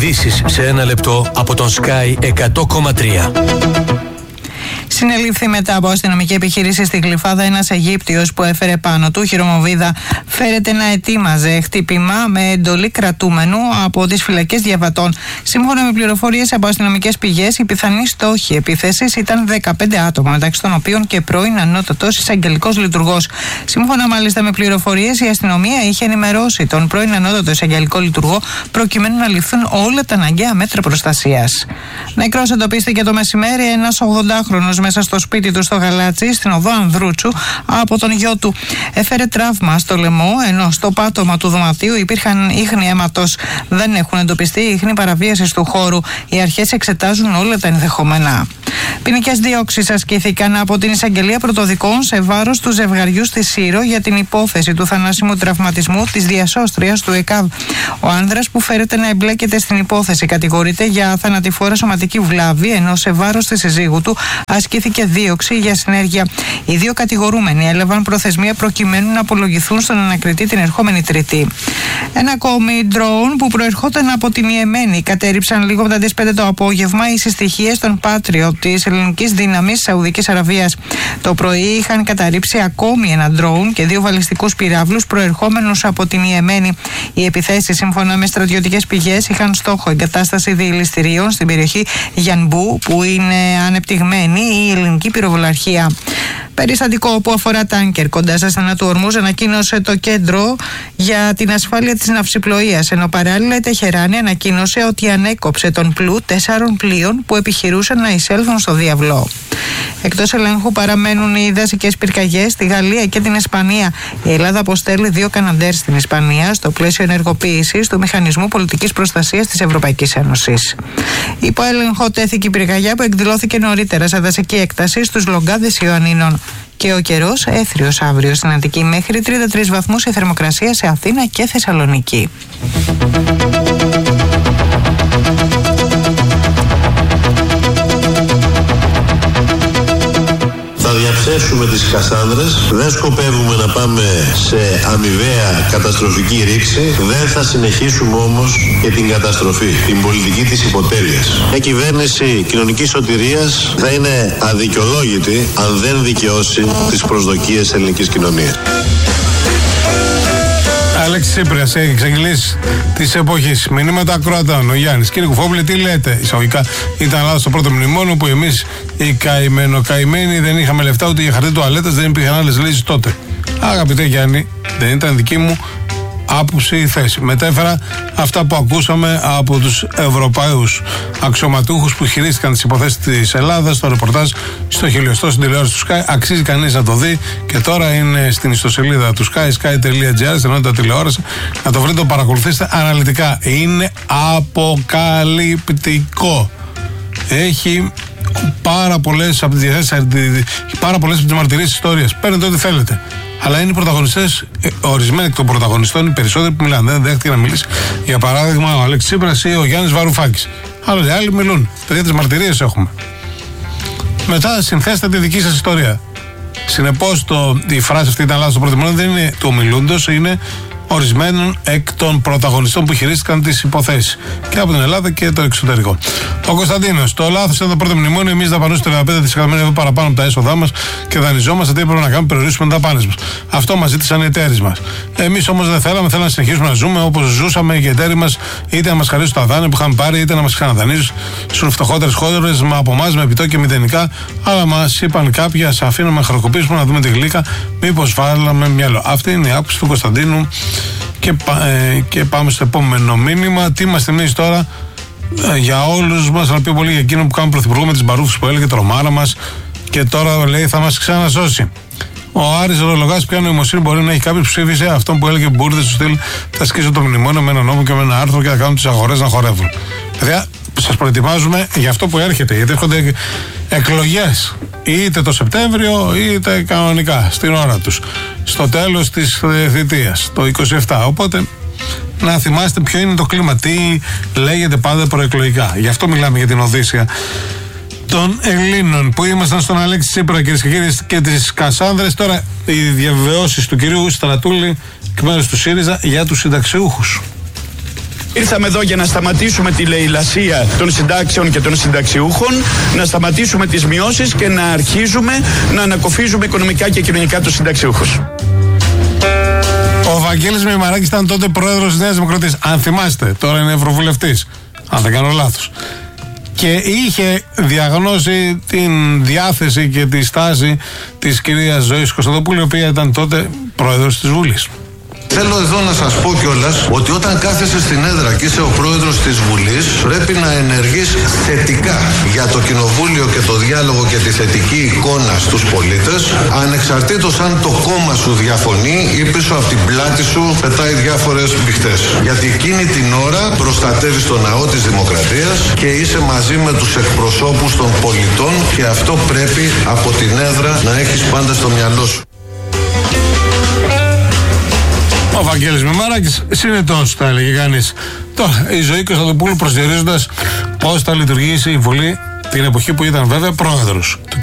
Ειδήσεις σε ένα λεπτό από τον Sky 100,3. Συνελήφθη μετά από αστυνομική επιχείρηση στη Γλυφάδα ένας Αιγύπτιος που έφερε πάνω του χειρομοβίδα. Φέρεται να ετοίμαζε χτύπημα με εντολή κρατούμενου από τις φυλακές Διαβατών. Σύμφωνα με πληροφορίες από αστυνομικές πηγές, οι πιθανοί στόχοι επίθεσης ήταν 15 άτομα, μεταξύ των οποίων και πρώην ανώτατος εισαγγελικός λειτουργός. Σύμφωνα μάλιστα με πληροφορίες, η αστυνομία είχε ενημερώσει τον πρώην ανώτατο εισαγγελικό λειτουργό προκειμένου να ληφθούν όλα τα αναγκαία μέτρα προστασίας. Νεκρός εντοπίστηκε το μεσημέρι ένας 80χρονος μέσα στο σπίτι του στο Γαλάτσι, στην οδό Ανδρούτσου, από τον γιο του. Έφερε τραύμα στο λαιμό, ενώ στο πάτωμα του δωματίου υπήρχαν ίχνη αίματος. Δεν έχουν εντοπιστεί ίχνη παραβίασης του χώρου. Οι αρχές εξετάζουν όλα τα ενδεχόμενα. Ποινικές διώξεις ασκήθηκαν από την Εισαγγελία Πρωτοδικών σε βάρος του ζευγαριού στη Σύρο για την υπόθεση του θανάσιμου τραυματισμού της διασώστριας του ΕΚΑΒ. Ο άνδρας που φέρεται να εμπλέκεται στην υπόθεση κατηγορείται για θανατηφόρα σωματική βλάβη, ενώ σε βάρος της συζύγου του ασκήθηκε δίωξη για συνέργεια. Οι δύο κατηγορούμενοι έλαβαν προθεσμία προκειμένου να απολογηθούν στον ανακριτή την ερχόμενη Τρίτη. Ένα ακόμη ντρόουν που προερχόταν από την Ιεμένη κατέριψαν λίγο μετά τις 5 το απόγευμα οι συστοιχίες των Patriot της ελληνικής δύναμης Σαουδικής Αραβίας. Το πρωί είχαν καταρρίψει ακόμη ένα ντρόουν και 2 βαλιστικούς πυράβλους προερχόμενους από την Ιεμένη. Οι επιθέσεις, σύμφωνα με στρατιωτικές πηγές, είχαν στόχο εγκατάσταση διελιστηρίων στην περιοχή Γιανμπού, που είναι ανεπτυγμένη η ελληνική πυροβολαρχία. Περιστατικό που αφορά τάνκερ κοντά στα στενά του Ορμούζ ανακοίνωσε το κέντρο για την ασφάλεια της ναυσιπλοείας, ενώ παράλληλα η Τεχεράνη ανακοίνωσε ότι ανέκοψε τον πλούτ 4 πλοίων που επιχειρούσαν να εισέλθουν στο διαβλό. Εκτός ελέγχου παραμένουν οι δασικές πυρκαγιές στη Γαλλία και την Ισπανία. Η Ελλάδα αποστέλει 2 Καναντέρ στην Ισπανία στο πλαίσιο ενεργοποίησης του Μηχανισμού Πολιτικής Προστασίας της Ευρωπαϊκής Ένωσης. Υπό έλεγχο τέθηκε η πυρκαγιά που εκδηλώθηκε νωρίτερα σε δασική έκταση στους Λογκάδες Ιωαννίνων. Και ο καιρός έθριος αύριο στην Αττική, μέχρι 33 βαθμούς η θερμοκρασία σε Αθήνα και Θεσσαλονίκη. Θα διαψεύσουμε τις Κασάνδρες, δεν σκοπεύουμε να πάμε σε αμοιβαία καταστροφική ρήξη, δεν θα συνεχίσουμε όμως και την καταστροφή, την πολιτική της υποτέλειας. Μια κυβέρνηση κοινωνικής σωτηρίας θα είναι αδικαιολόγητη αν δεν δικαιώσει τις προσδοκίες της ελληνικής κοινωνίας. Αλέξης Τσίπρας, εξαγγελής της εποχής. Μηνύματα ακροατών. Ο Γιάννης. Κύριε Κουφόπουλε, τι λέτε? Εισαγωγικά ήταν λάθος το πρώτο μνημόνιο που εμείς οι καημένοι δεν είχαμε λεφτά ούτε για χαρτί τουαλέτας, δεν υπήρχαν άλλες λύσεις τότε. Αγαπητέ Γιάννη, δεν ήταν δική μου άποψη η θέση. Μετέφερα αυτά που ακούσαμε από τους Ευρωπαίους αξιωματούχους που χειρίστηκαν τις υποθέσεις της Ελλάδας, στο ρεπορτάζ στο χιλιοστό στην τηλεόραση του Sky. Αξίζει κανείς να το δει και τώρα είναι στην ιστοσελίδα του Sky, sky.gr, στην ενότητα τηλεόραση. Να το βρείτε, το παρακολουθήσετε αναλυτικά. Είναι αποκαλυπτικό. Έχει πάρα πολλές από τις μαρτυρίες ιστορίας. Παίρνετε ό,τι θέλετε. Αλλά είναι οι πρωταγωνιστές, ορισμένοι εκ των πρωταγωνιστών, οι περισσότεροι που μιλάνε. Δεν δέχτηκε να μιλήσει. Για παράδειγμα, ο Αλέξης Τσίπρας ή ο Γιάννης Βαρουφάκης. Αλλά οι άλλοι μιλούν. Παιδιά, τις μαρτυρίες έχουμε. Μετά συνθέστε τη δική σας ιστορία. Συνεπώς, η φράση αυτή ήταν λάθος στο πρώτο μήνυμα, δεν είναι του ομιλούντος, είναι ορισμένων εκ των πρωταγωνιστών που χειρίστηκαν τις υποθέσεις και από την Ελλάδα και το εξωτερικό. Ο Κωνσταντίνος, το λάθος ήταν το πρώτο μνημόνιο. Εμείς δαπανούσαμε 35 δισεκατομμύρια ευρώ παραπάνω από τα έσοδά μας και δανειζόμαστε. Τι έπρεπε να κάνουμε? Περιορίσουμε τα δαπάνες μας. Αυτό μας ζήτησαν οι εταίροι μας. Εμείς όμως δεν θέλαμε να συνεχίσουμε να ζούμε όπως ζούσαμε και οι εταίροι μας, είτε να μας χαρίσουν τα δάνεια που είχαμε πάρει, είτε να μας ξαναδανείζουν στους φτωχότερες χώρες από εμάς με επιτόκια μηδενικά. Αλλά μας είπαν κάποιοι, ας αφήνουμε να χρεοκοπήσουμε, να δούμε τη γλύκα, μήπως βάλαμε μυαλό. Αυτή είναι η άποψη του Κωνσταντίνου. Και πάμε στο επόμενο μήνυμα. Τι μας θυμίζει τώρα για όλους μας, να πει πολύ για εκείνο που κάνουμε πρωθυπουργό με τις μπαρούφες που έλεγε τρομάρα μας και τώρα λέει θα μας ξανασώσει. Ο Άρης Ρολογάς, ποια νοημοσύνη μπορεί να έχει κάποιος που ψήφισε αυτόν που έλεγε μπουρδες του στυλ θα σκίσω το μνημόνιο με ένα νόμο και με ένα άρθρο και θα κάνουν τις αγορές να χορεύουν. Παιδιά, σας προετοιμάζουμε για αυτό που έρχεται, γιατί έρχονται εκλογές είτε το Σεπτέμβριο είτε κανονικά στην ώρα τους, στο τέλος της θητείας, το 27. Οπότε να θυμάστε ποιο είναι το κλίμα, τι λέγεται πάντα προεκλογικά. Γι' αυτό μιλάμε για την Οδύσσεια των Ελλήνων που ήμασταν στον Αλέξη Τσίπρα, κυρίες και κύριοι, και τις Κασάνδρες. Τώρα οι διαβεβαιώσεις του κυρίου Στρατούλη εκ μέρους του ΣΥΡΙΖΑ για τους συνταξιούχους. Ήρθαμε εδώ για να σταματήσουμε τη λαιλασία των συντάξεων και των συνταξιούχων, να σταματήσουμε τις μειώσεις και να αρχίζουμε να ανακοφίζουμε οικονομικά και κοινωνικά τους συνταξιούχους. Ο Βαγγέλης Μημαράκης ήταν τότε πρόεδρος της Νέας Δημοκρατίας. Αν θυμάστε, τώρα είναι ευρωβουλευτής. Αν δεν κάνω λάθος. Και είχε διαγνώσει την διάθεση και τη στάση της κυρίας Ζωής Κωνσταντοπούλου, η οποία ήταν τότε πρόεδρος της Βουλής. Θέλω εδώ να σας πω κιόλας ότι όταν κάθεσαι στην έδρα και είσαι ο πρόεδρος της Βουλής, πρέπει να ενεργείς θετικά για το κοινοβούλιο και το διάλογο και τη θετική εικόνα στους πολίτες, ανεξαρτήτως αν το κόμμα σου διαφωνεί ή πίσω από την πλάτη σου πετάει διάφορες μπιχτές. Γιατί εκείνη την ώρα προστατεύεις το ναό της δημοκρατίας και είσαι μαζί με τους εκπροσώπους των πολιτών, και αυτό πρέπει από την έδρα να έχεις πάντα στο μυαλό σου. Ο Βαγγέλης Μημαράκης, συνετός, θα έλεγε κανείς. Τώρα, η Ζωή Κωνσταντοπούλου προσδιορίζοντας πώς θα λειτουργήσει η Βουλή την εποχή που ήταν βέβαια πρόεδρος του